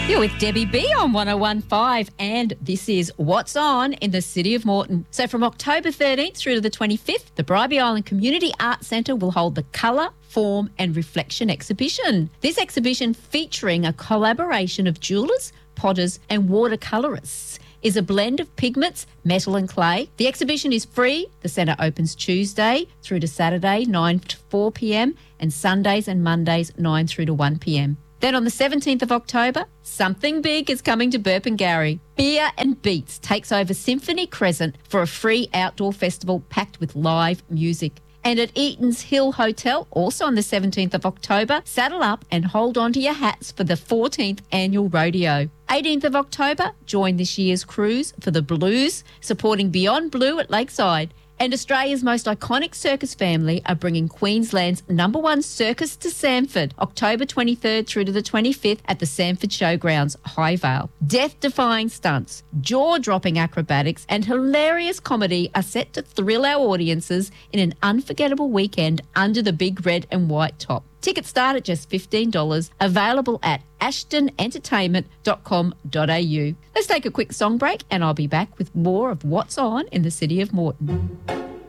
You're with Debbie B on 101.5 and this is What's On in the City of Moreton. So from October 13th through to the 25th, the Bribie Island Community Arts Centre will hold the Colour, Form and Reflection exhibition. This exhibition, featuring a collaboration of jewellers, potters and watercolourists, is a blend of pigments, metal and clay. The exhibition is free. The centre opens Tuesday through to Saturday 9 to 4 p.m. and Sundays and Mondays 9 through to 1 p.m. Then on the 17th of October, something big is coming to Burpengary. Beer and Beats takes over Symphony Crescent for a free outdoor festival packed with live music. And at Eaton's Hill Hotel, also on the 17th of October, saddle up and hold on to your hats for the 14th annual rodeo. 18th of October, join this year's cruise for the Blues, supporting Beyond Blue at Lakeside. And Australia's most iconic circus family are bringing Queensland's #1 circus to Samford, October 23rd through to the 25th at the Samford Showgrounds, High Vale. Death-defying stunts, jaw-dropping acrobatics and hilarious comedy are set to thrill our audiences in an unforgettable weekend under the big red and white top. Tickets start at just $15, available at ashtonentertainment.com.au. Let's take a quick song break and I'll be back with more of What's On in the City of Moreton.